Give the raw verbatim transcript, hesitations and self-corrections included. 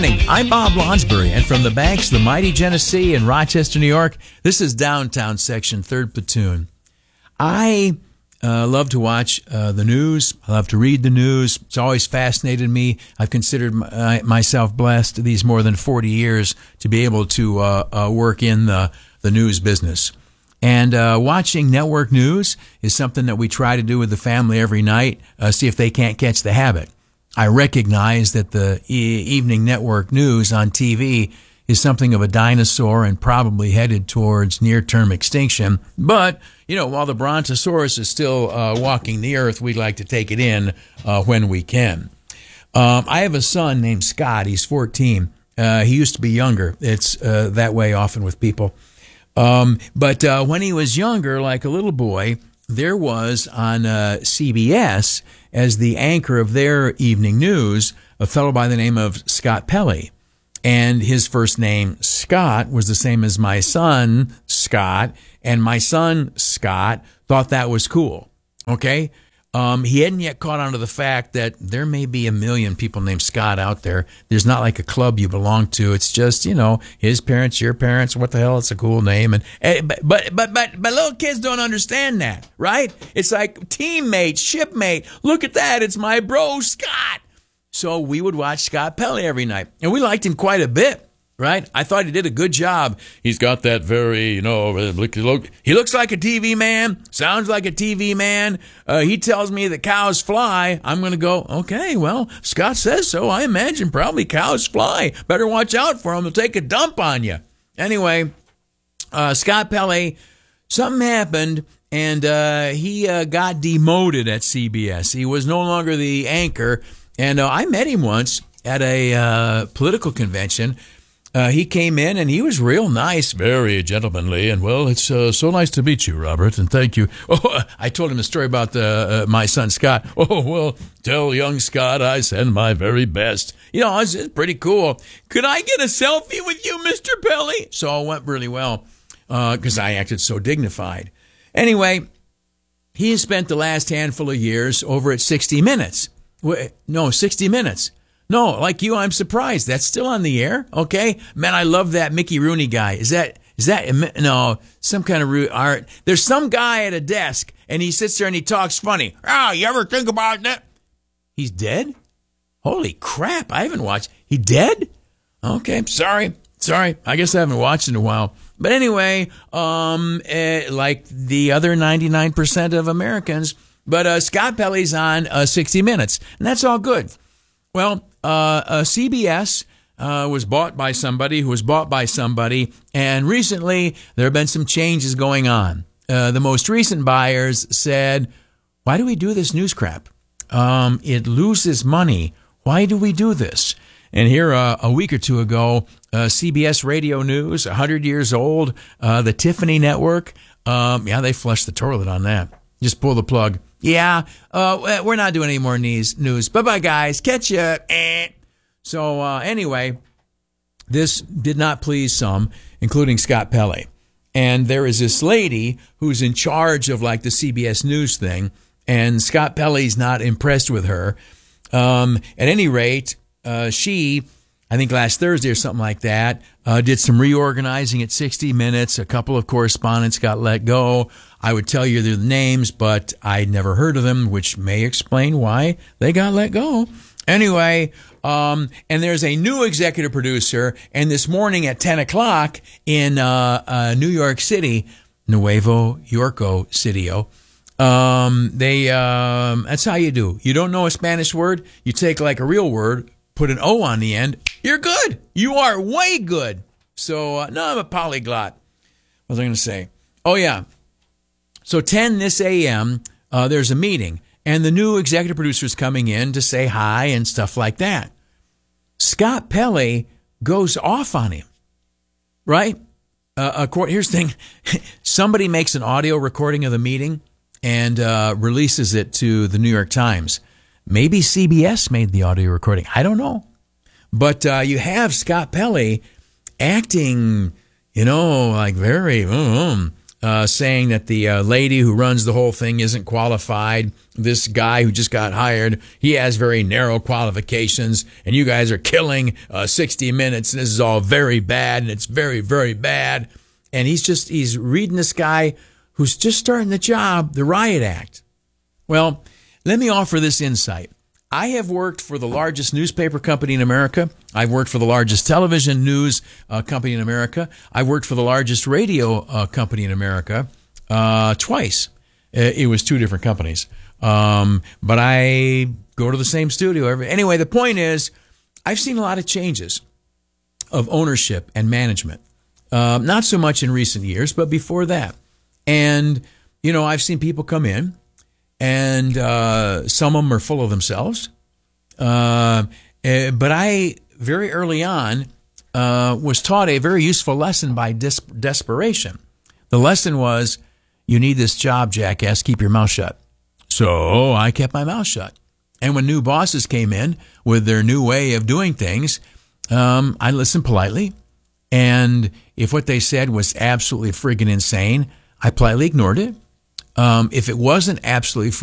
evening. I'm Bob Lonsbury, and from the banks of the mighty Genesee in Rochester, New York, this is Downtown Section, third Platoon. I uh, love to watch uh, the news. I love to read the news. It's always fascinated me. I've considered my, myself blessed these more than forty years to be able to uh, uh, work in the, the news business. And uh, watching network news is something that we try to do with the family every night, uh, see if they can't catch the habit. I recognize that the e- evening network news on T V is something of a dinosaur and probably headed towards near-term extinction. But, you know, while the Brontosaurus is still uh, walking the earth, we like to take it in uh, when we can. Um, I have a son named Scott. He's fourteen. Uh, he used to be younger. It's uh, that way often with people. Um, but uh, when he was younger, like a little boy, there was on uh, C B S, as the anchor of their evening news, a fellow by the name of Scott Pelley. And his first name, Scott, was the same as my son, Scott. And my son, Scott, thought that was cool. Okay? Um, he hadn't yet caught on to the fact that there may be a million people named Scott out there. There's not like a club you belong to. It's just, you know, his parents, your parents, what the hell, it's a cool name. And, and but, but, but, but, but little kids don't understand that, right? It's like teammate, shipmate. Look at that. It's my bro, Scott. So we would watch Scott Pelley every night. And we liked him quite a bit, right? I thought he did a good job. He's got that very, you know, look, look, he looks like a T V man, sounds like a T V man. Uh, he tells me that cows fly. I'm going to go, okay, well, Scott says so. I imagine probably cows fly. Better watch out for them. They'll take a dump on you. Anyway, uh, Scott Pelley, something happened, and uh, he uh, got demoted at C B S. He was no longer the anchor. And uh, I met him once at a uh, political convention. Uh, he came in, and he was real nice, very gentlemanly. And, well, it's uh, so nice to meet you, Robert, and thank you. Oh, I told him a story about uh, uh, my son, Scott. Oh, well, tell young Scott I send my very best. You know, it's, it's pretty cool. Could I get a selfie with you, Mister Pelley? So it went really well because uh, I acted so dignified. Anyway, he has spent the last handful of years over at sixty minutes. Wait, no, sixty minutes. No, like you, I'm surprised. That's still on the air? Okay. Man, I love that Mickey Rooney guy. Is that, is that, no, some kind of art. There's some guy at a desk, and he sits there and he talks funny. Oh, you ever think about that? He's dead? Holy crap. I haven't watched. He dead? Okay. Sorry. Sorry. I guess I haven't watched in a while. But anyway, um, eh, like the other ninety-nine percent of Americans, But uh, Scott Pelley's on uh, sixty minutes, and that's all good. Well, uh, uh, C B S uh, was bought by somebody who was bought by somebody, and recently there have been some changes going on. Uh, the most recent buyers said, why do we do this news crap? Um, it loses money. Why do we do this? And here uh, a week or two ago, uh, C B S Radio News, one hundred years old, uh, the Tiffany Network, um, yeah, they flushed the toilet on that. Just pull the plug. Yeah, uh, we're not doing any more news. Bye-bye, guys. Catch ya. Eh. So uh, anyway, this did not please some, including Scott Pelley. And there is this lady who's in charge of like the C B S News thing, and Scott Pelley's not impressed with her. Um, at any rate, uh, she, I think last Thursday or something like that, uh, did some reorganizing at sixty minutes. A couple of correspondents got let go. I would tell you their names, but I'd never heard of them, which may explain why they got let go. Anyway, um, and there's a new executive producer, and this morning at ten o'clock in uh, uh, New York City, Nuevo Yorko Sitio, um, they um, that's how you do. You don't know a Spanish word, you take like a real word, put an O on the end, you're good. You are way good. So, uh, no, I'm a polyglot. What was I going to say? Oh, yeah. So ten this A M, uh, there's a meeting, and the new executive producer's coming in to say hi and stuff like that. Scott Pelley goes off on him, right? Uh, here's the thing. Somebody makes an audio recording of the meeting and uh, releases it to the New York Times. Maybe C B S made the audio recording. I don't know. But uh, you have Scott Pelley acting, you know, like very, um, uh, saying that the uh, lady who runs the whole thing isn't qualified. This guy who just got hired, he has very narrow qualifications, and you guys are killing uh, sixty minutes, and this is all very bad, and it's very, very bad. And he's just, he's reading this guy who's just starting the job, the Riot Act. Well, let me offer this insight. I have worked for the largest newspaper company in America. I've worked for the largest television news uh, company in America. I've worked for the largest radio uh, company in America uh, twice. It was two different companies. Um, but I go to the same studio every. Anyway, the point is, I've seen a lot of changes of ownership and management. Uh, not so much in recent years, but before that. And, you know, I've seen people come in, and uh, some of them are full of themselves. Uh, uh, but I, very early on, uh, was taught a very useful lesson by dis- desperation. The lesson was, you need this job, jackass, keep your mouth shut. So I kept my mouth shut. And when new bosses came in with their new way of doing things, um, I listened politely. And if what they said was absolutely friggin' insane, I politely ignored it. Um, if it wasn't absolutely